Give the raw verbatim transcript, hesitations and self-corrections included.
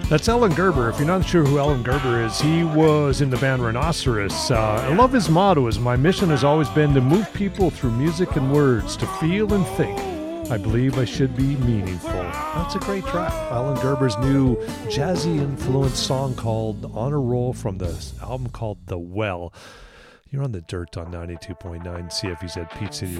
That's Alan Gerber. If you're not sure who Alan Gerber is, he was in the band Rhinoceros. Uh, I love his motto is, my mission has always been to move people through music and words, to feel and think. I believe I should be meaningful. That's a great track. Alan Gerber's new jazzy-influenced song called On a Roll from the album called The Well. You're on The Dirt on ninety-two point nine C F E Z Peach City